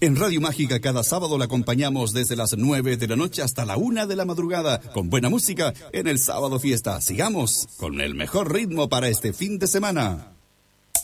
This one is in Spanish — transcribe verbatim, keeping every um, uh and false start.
En Radio Mágica cada sábado la acompañamos desde las nueve de la noche hasta la una de la madrugada con buena música en el Sábado Fiesta. Sigamos con el mejor ritmo para este fin de semana.